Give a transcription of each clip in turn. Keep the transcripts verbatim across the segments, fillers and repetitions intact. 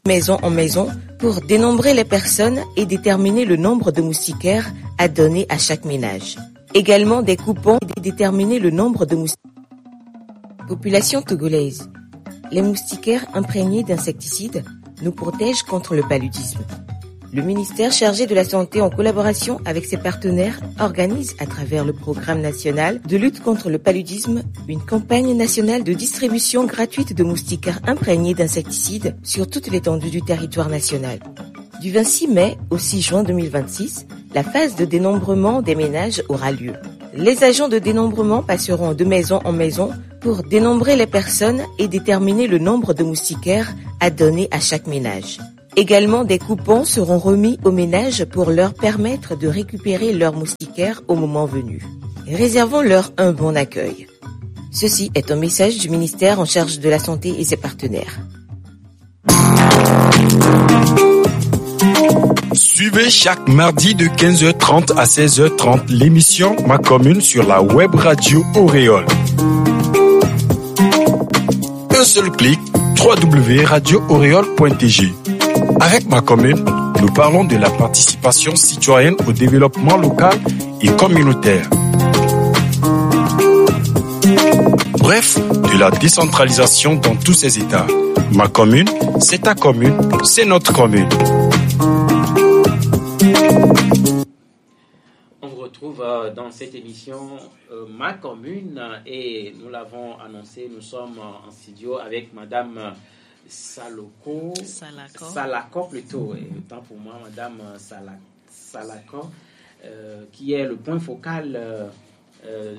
maison en maison pour dénombrer les personnes et déterminer le nombre de moustiquaires à donner à chaque ménage. Également des coupons et déterminer le nombre de moustiquaires. Population togolaise. Les moustiquaires imprégnés d'insecticides nous protègent contre le paludisme. Le ministère chargé de la Santé, en collaboration avec ses partenaires, organise à travers le programme national de lutte contre le paludisme une campagne nationale de distribution gratuite de moustiquaires imprégnés d'insecticides sur toute l'étendue du territoire national. Du vingt-six mai au six juin deux mille vingt-six, la phase de dénombrement des ménages aura lieu. Les agents de dénombrement passeront de maison en maison pour dénombrer les personnes et déterminer le nombre de moustiquaires à donner à chaque ménage. Également, des coupons seront remis aux ménages pour leur permettre de récupérer leurs moustiquaires au moment venu. Réservons-leur un bon accueil. Ceci est un message du ministère en charge de la Santé et ses partenaires. Suivez chaque mardi de quinze heures trente à seize heures trente l'émission Ma Commune sur la web radio Auréole. Un seul clic, w w w point radio auréole point t g. Avec Ma Commune, nous parlons de la participation citoyenne au développement local et communautaire. Bref, de la décentralisation dans tous ses états. Ma Commune, c'est ta commune, c'est notre commune. On vous retrouve dans cette émission euh, Ma Commune et nous l'avons annoncé, nous sommes en studio avec Madame Saloko, Salako, Salako plutôt, et autant pour moi, Madame Sala, Salako, euh, qui est le point focal euh, euh,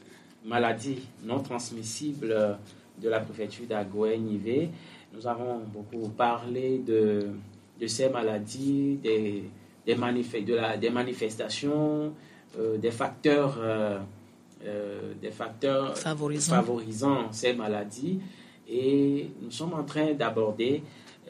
maladie non transmissible de la préfecture d'Agoé-Nivé. Nous avons beaucoup parlé de, de ces maladies, des, des, manif- de la, des manifestations, euh, des facteurs, euh, euh, des facteurs favorisant. favorisant ces maladies. Et nous sommes en train d'aborder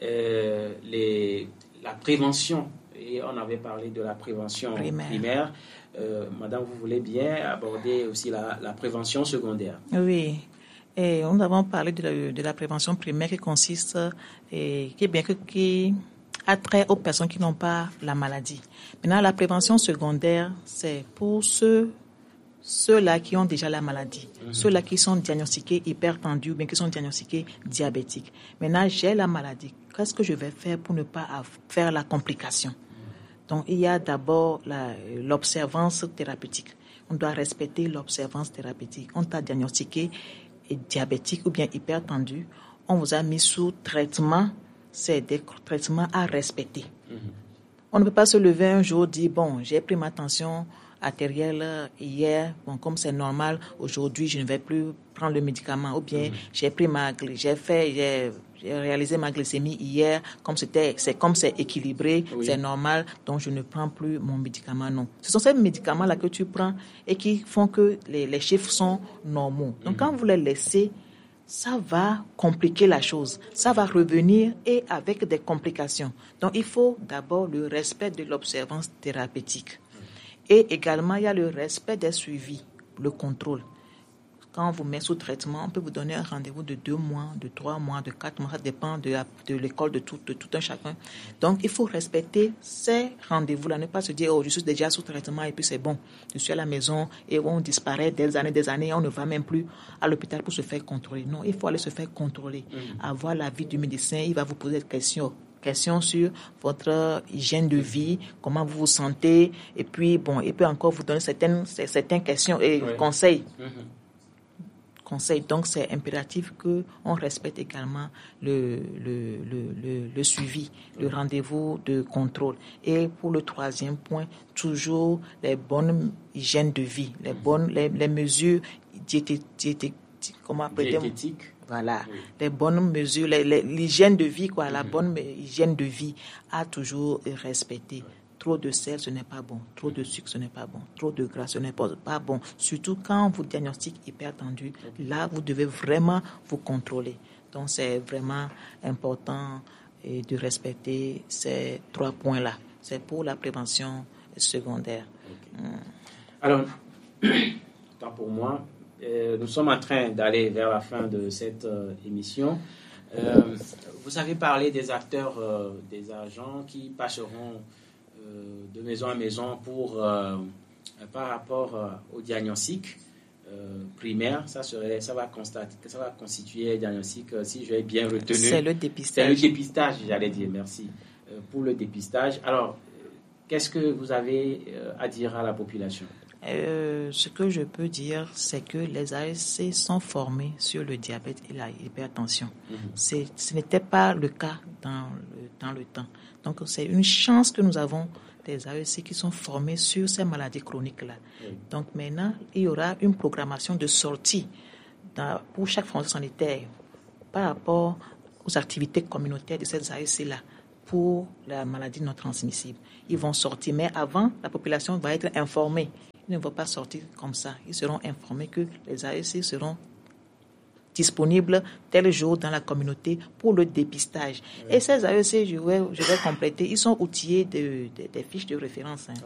euh, les, la prévention. Et on avait parlé de la prévention primaire. primaire. Euh, Madame, vous voulez bien aborder aussi la, la prévention secondaire? Oui. Et nous avons parlé de la, de la prévention primaire qui consiste, et qui est bien que qui a trait aux personnes qui n'ont pas la maladie. Maintenant, la prévention secondaire, c'est pour ceux Ceux-là qui ont déjà la maladie, mmh. ceux-là qui sont diagnostiqués hypertendus ou bien qui sont diagnostiqués diabétiques. Maintenant, j'ai la maladie. Qu'est-ce que je vais faire pour ne pas faire la complication? Donc, il y a d'abord la, l'observance thérapeutique. On doit respecter l'observance thérapeutique. On t'a diagnostiqué diabétique ou bien hypertendu. On vous a mis sous traitement. C'est des traitements à respecter. Mmh. On ne peut pas se lever un jour et dire, bon, j'ai pris ma tension artérielle hier, bon, comme c'est normal, aujourd'hui, je ne vais plus prendre le médicament. Ou bien, mmh. j'ai pris ma, j'ai fait, j'ai, j'ai réalisé ma glycémie hier, comme c'était, c'est comme c'est équilibré, oui. c'est normal, donc je ne prends plus mon médicament, non. Ce sont ces médicaments-là que tu prends et qui font que les, les chiffres sont normaux. Donc, mmh. quand vous les laissez, ça va compliquer la chose. Ça va revenir et avec des complications. Donc, il faut d'abord le respect de l'observance thérapeutique. Et également, il y a le respect des suivis, le contrôle. Quand on vous met sous traitement, on peut vous donner un rendez-vous de deux mois, de trois mois, de quatre mois. Ça dépend de, la, de l'école de tout, de tout un chacun. Donc, il faut respecter ces rendez-vous-là. Ne pas se dire, oh, je suis déjà sous traitement et puis c'est bon. Je suis à la maison et on disparaît des années, des années. On ne va même plus à l'hôpital pour se faire contrôler. Non, il faut aller se faire contrôler. Mmh. Avoir l'avis du médecin, il va vous poser des questions. Questions sur votre hygiène de vie, comment vous vous sentez, et puis bon, et puis encore vous donner certaines certaines questions et oui. conseils. Mm-hmm. Conseils. Donc c'est impératif que on respecte également le le le le, le suivi, mm-hmm. le rendez-vous de contrôle. Et pour le troisième point, toujours les bonnes hygiènes de vie, les mm-hmm. bonnes les, les mesures diététiques, comment appeler Voilà, oui. les bonnes mesures, les, les, l'hygiène de vie, quoi, mm-hmm. la bonne hygiène de vie à toujours respecter. Oui. Trop de sel, ce n'est pas bon. Trop de sucre, ce n'est pas bon. Trop de gras, ce n'est pas, pas bon. Surtout quand on vous diagnostique hypertendu, okay. là, vous devez vraiment vous contrôler. Donc, c'est vraiment important et de respecter ces trois points-là. C'est pour la prévention secondaire. Okay. Mm. Alors, tant pour moi, Euh, nous sommes en train d'aller vers la fin de cette euh, émission. Euh, vous avez parlé des acteurs, euh, des agents qui passeront euh, de maison à maison pour, euh, par rapport euh, au diagnostic euh, primaire. Ça, serait, ça, va constater, ça va constituer un diagnostic, euh, si je vais bien retenu. C'est le dépistage. C'est le dépistage, j'allais dire, merci. Euh, pour le dépistage. Alors, qu'est-ce que vous avez euh, à dire à la population? Euh, ce que je peux dire, c'est que les A S C sont formés sur le diabète et l'hypertension. Mm-hmm. C'est, ce n'était pas le cas dans le, dans le temps. Donc, c'est une chance que nous avons des A S C qui sont formés sur ces maladies chroniques-là. Mm-hmm. Donc, maintenant, il y aura une programmation de sortie dans, pour chaque fonctionnaire sanitaire par rapport aux activités communautaires de ces A S C-là pour la maladie non transmissible. Ils vont sortir, mais avant, la population va être informée. Ils ne vont pas sortir comme ça. Ils seront informés que les A S C seront disponibles tel jour dans la communauté pour le dépistage. Oui. Et ces A S C, je vais, je vais compléter, ils sont outillés de, de, des fiches de référence. Hein.